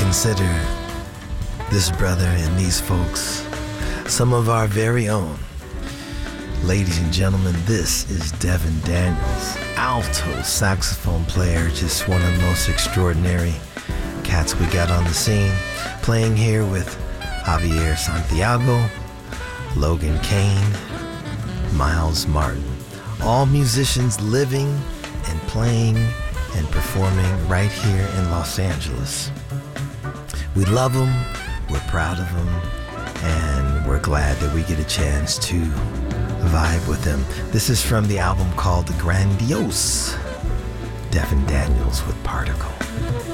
consider this brother and these folks some of our very own. Ladies and gentlemen, this is Devin Daniels, alto saxophone player, just one of the most extraordinary cats we got on the scene, playing here with Javier Santiago, Logan Kane, Miles Martin. All musicians living and playing and performing right here in Los Angeles. We love them, we're proud of them, and we're glad that we get a chance to vibe with them. This is from the album called The Grandiose, Devin Daniels with Particle.